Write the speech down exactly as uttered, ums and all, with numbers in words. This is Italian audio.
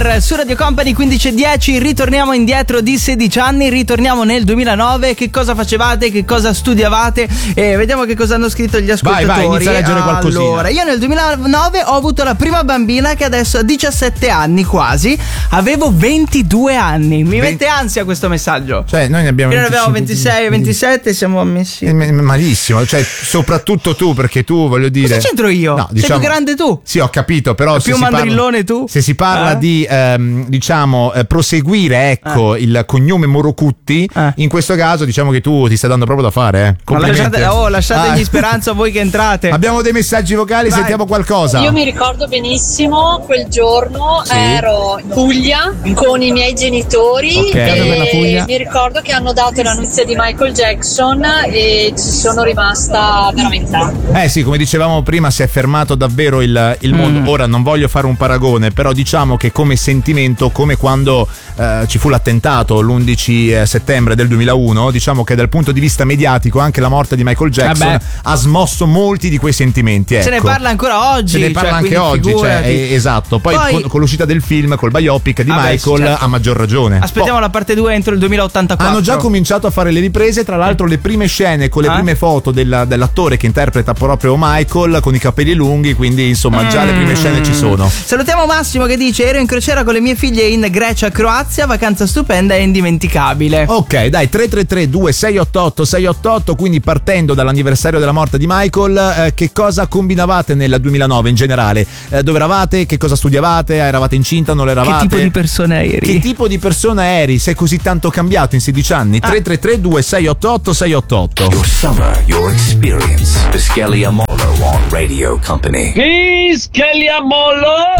Su Radio Company quindici e dieci, ritorniamo indietro di sedici anni, ritorniamo nel duemilanove. Che cosa facevate, che cosa studiavate? E vediamo che cosa hanno scritto gli ascoltatori. Vai, vai, inizia a leggere qualcosina. Allora, io nel duemilanove ho avuto la prima bambina che adesso ha diciassette anni quasi. Avevo ventidue anni. Mi mette ansia questo messaggio. Cioè, noi ne abbiamo Noi ne abbiamo ventisei, ventisette, siamo ammessi. Eh, malissimo, cioè soprattutto tu, perché tu, voglio dire. Cosa c'entro io? No, Sei diciamo, più grande tu. Sì, ho capito, però È se più si mandrillone parla, tu. Se si parla eh? di ehm, diciamo eh, proseguire, ecco, eh. il cognome Morocutti, eh. in questo caso diciamo che tu ti stai dando proprio da fare, eh. Complimenti. Ma lasciate, oh, lasciategli ah. speranza voi che entrate. Abbiamo dei messaggi vocali, vai. Sentiamo qualcosa. Io mi ricordo benissimo quel giorno, sì. ero in Puglia con i miei genitori, okay. e mi ricordo che hanno dato la notizia di Michael Jackson e ci sono rimasta veramente. Eh sì, come dicevamo prima, si è fermato davvero il, il mondo. Mm. Ora non voglio fare un paragone, però diciamo che come sentimento, come quando eh, ci fu l'attentato l'undici settembre del duemilauno, diciamo che dal punto di vista mediatico anche la morte di Michael Jackson Vabbè. ha smosso molti di quei sentimenti, ecco. Se ne parla ancora oggi. Se ne parla cioè, anche oggi, cioè, eh, esatto. Poi, Poi con, con l'uscita del film, col biopic di Vabbè, Michael, certo. a maggior ragione. Aspettiamo Poi, la parte due entro il duemilaottantaquattro. Hanno già cominciato a fare le riprese, tra l'altro le prime scene con le eh? prime foto della, dell'attore che interpreta proprio Michael con i capelli lunghi, quindi insomma mm. già le prime scene ci sono. Salutiamo Massimo che dice: ero in crociera con le mie figlie in Grecia, Croazia, vacanza stupenda e indimenticabile. Ok, dai, tre tre tre due sei otto otto sei otto otto, quindi partendo dall'anniversario della morte di Michael, eh, che cosa combinavate nel duemilanove in generale? Eh, dove eravate? Che cosa studiavate? Eravate incinta? Non eravate? Che tipo di persona eri? Che tipo di persona eri? Sei così tanto cambiato in sedici anni? Ah. tre tre tre due sei otto otto sei otto otto. Your summer, your experience. Skelly Amolo on Radio Company. Skelly Amolo!